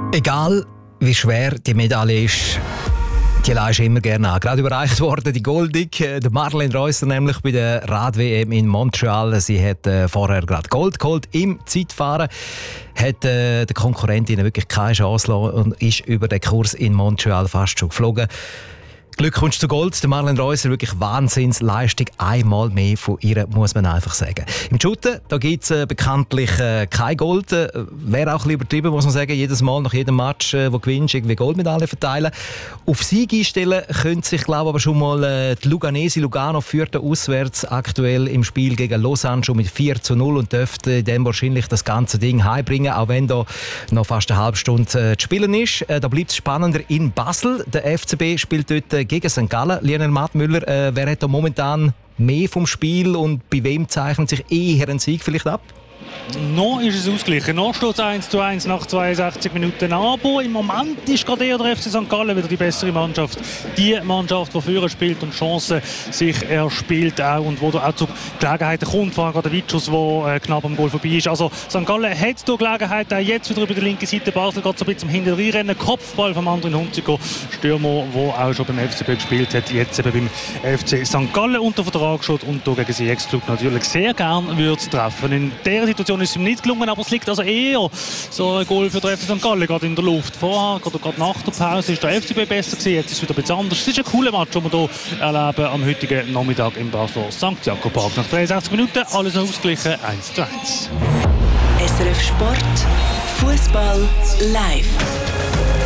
Egal wie schwer die Medaille ist, die leihst du immer gerne an. Gerade überreicht worden die Goldung, der Marlene Reusser nämlich bei der Rad-WM in Montreal. Sie hat vorher gerade Gold geholt im Zeitfahren, hat der Konkurrentin wirklich keine Chance gelassen und ist über den Kurs in Montreal fast schon geflogen. Glückwunsch zu Gold, der Marlene Reusser, wirklich Wahnsinnsleistung, einmal mehr von ihr, muss man einfach sagen. Im Shooten, da gibt es bekanntlich kein Gold, wäre auch ein bisschen übertrieben, muss man sagen, jedes Mal nach jedem Match, wo gewinnst, irgendwie Goldmedaille verteilen. Auf Sieg einstellen könnte sich, glaube ich, aber schon mal die Luganesi Lugano führt auswärts aktuell im Spiel gegen Lausanne schon mit 4:0 und dürfte dann wahrscheinlich das ganze Ding heimbringen, auch wenn da noch fast eine halbe Stunde zu spielen ist. Da bleibt es spannender in Basel. Der FCB spielt dort gegen St. Gallen. Lionel Mattmüller, wer hat da momentan mehr vom Spiel und bei wem zeichnet sich eher ein Sieg vielleicht ab? Noch ist es ausgeglichen. Noch steht es 1:1 nach 62 Minuten. Aber im Moment ist gerade eher der FC St. Gallen wieder die bessere Mannschaft. Die Mannschaft, die vorher spielt und Chancen sich erspielt auch und wo da auch zu Gelegenheiten kommt. Vor allem gerade der Witschus, der knapp am Goal vorbei ist. Also St. Gallen hat hier Gelegenheit. Auch jetzt wieder über die linke Seite. Basel geht so ein bisschen zum Hinterreinrennen. Kopfball vom anderen Hunziker. Stürmer, der auch schon beim FCB gespielt hat. Jetzt eben beim FC St. Gallen unter Vertrag steht und hier gegen den CX-Club natürlich sehr gern würde treffen. In der Situation ist ihm nicht gelungen, aber es liegt also eher so ein Goal für den FC St. Gallen gerade in der Luft. Vorher, gerade nach der Pause, ist der FCB besser gewesen. Jetzt ist es wieder ein bisschen anders. Es ist ein cooler Match, den wir hier erleben am heutigen Nachmittag im Basler St. Jakob Park. Nach 63 Minuten alles ausgeglichen, 1:1. SRF Sport, Fußball live.